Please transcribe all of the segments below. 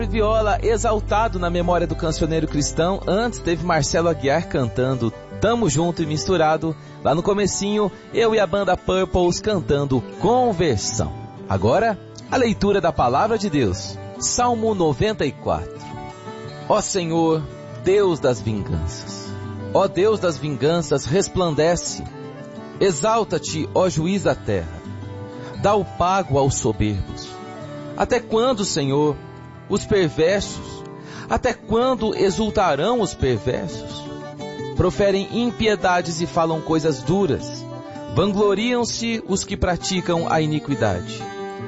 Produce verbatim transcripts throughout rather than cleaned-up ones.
Viola exaltado na memória do cancioneiro cristão. Antes teve Marcelo Aguiar cantando Tamo Junto e Misturado. Lá no comecinho, eu e a banda Purples cantando Conversão. Agora, a leitura da Palavra de Deus. Salmo noventa e quatro. Ó Senhor, Deus das vinganças. Ó Deus das vinganças, resplandece. Exalta-te, ó juiz da terra. Dá o pago aos soberbos. Até quando, Senhor, os perversos? Até quando exultarão os perversos? Proferem impiedades e falam coisas duras. Vangloriam-se os que praticam a iniquidade.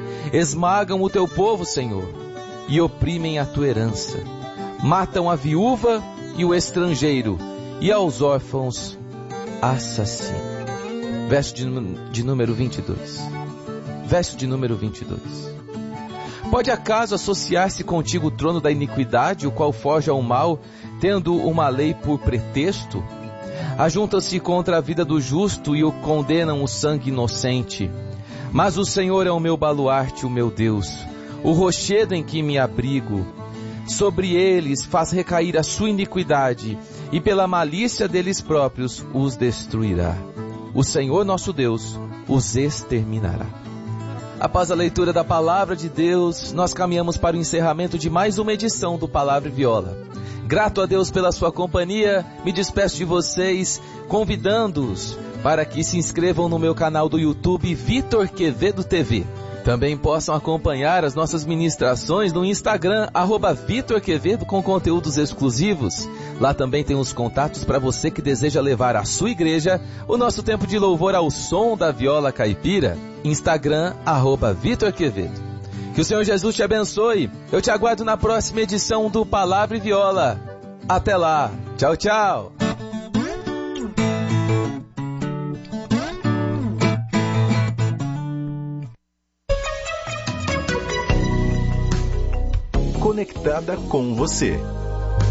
Esmagam o teu povo, Senhor, e oprimem a tua herança. Matam a viúva e o estrangeiro, e aos órfãos assassinam. Verso de, de número vinte e dois. Verso de número vinte e dois. Pode acaso associar-se contigo o trono da iniquidade, o qual foge ao mal, tendo uma lei por pretexto? Ajuntam-se contra a vida do justo e o condenam o sangue inocente. Mas o Senhor é o meu baluarte, o meu Deus, o rochedo em que me abrigo. Sobre eles faz recair a sua iniquidade, e pela malícia deles próprios os destruirá. O Senhor nosso Deus os exterminará. Após a leitura da Palavra de Deus, nós caminhamos para o encerramento de mais uma edição do Palavra e Viola. Grato a Deus pela sua companhia, me despeço de vocês, convidando-os para que se inscrevam no meu canal do YouTube Vitor Quevedo T V. Também possam acompanhar as nossas ministrações no Instagram, arroba Vitor Quevedo, com conteúdos exclusivos. Lá também tem os contatos para você que deseja levar à sua igreja o nosso tempo de louvor ao som da viola caipira. Instagram, arroba Vitor Quevedo. Que o Senhor Jesus te abençoe. Eu te aguardo na próxima edição do Palavra e Viola. Até lá. Tchau, tchau. Conectada com você.